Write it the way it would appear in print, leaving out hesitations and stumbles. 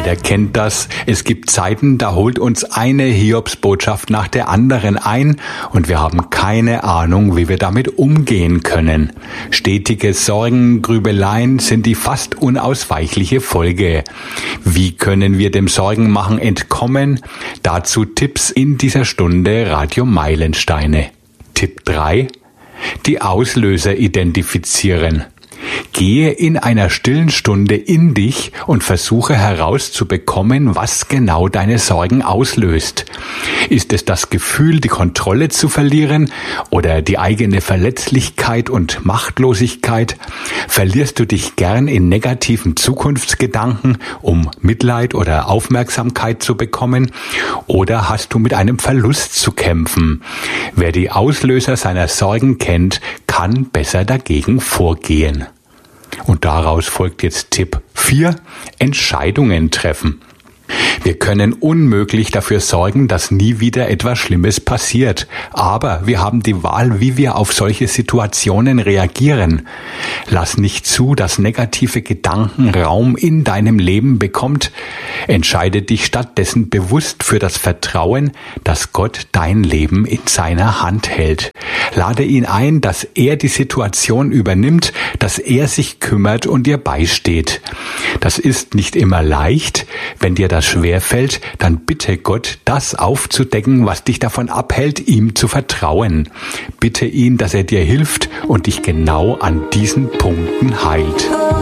Jeder kennt das. Es gibt Zeiten, da holt uns eine Hiobsbotschaft nach der anderen ein und wir haben keine Ahnung, wie wir damit umgehen können. Stetige Sorgen, Grübeleien sind die fast unausweichliche Folge. Wie können wir dem Sorgenmachen entkommen? Dazu Tipps in dieser Stunde Radio Meilensteine. Tipp 3: Die Auslöser identifizieren. Gehe in einer stillen Stunde in dich und versuche herauszubekommen, was genau deine Sorgen auslöst. Ist es das Gefühl, die Kontrolle zu verlieren oder die eigene Verletzlichkeit und Machtlosigkeit? Verlierst du dich gern in negativen Zukunftsgedanken, um Mitleid oder Aufmerksamkeit zu bekommen? Oder hast du mit einem Verlust zu kämpfen? Wer die Auslöser seiner Sorgen kennt, kann besser dagegen vorgehen. Und daraus folgt jetzt Tipp 4: Entscheidungen treffen. Wir können unmöglich dafür sorgen, dass nie wieder etwas Schlimmes passiert. Aber wir haben die Wahl, wie wir auf solche Situationen reagieren. Lass nicht zu, dass negative Gedanken Raum in deinem Leben bekommt. Entscheide dich stattdessen bewusst für das Vertrauen, dass Gott dein Leben in seiner Hand hält. Lade ihn ein, dass er die Situation übernimmt, dass er sich kümmert und dir beisteht. Das ist nicht immer leicht. Wenn dir das schwerfällt, dann bitte Gott, das aufzudecken, was dich davon abhält, ihm zu vertrauen. Bitte ihn, dass er dir hilft und dich genau an diesen Punkten heilt.